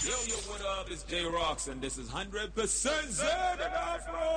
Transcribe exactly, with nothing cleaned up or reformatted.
Yo, yo, what up? It's J Rocks, and this is one hundred percent Z and Afro.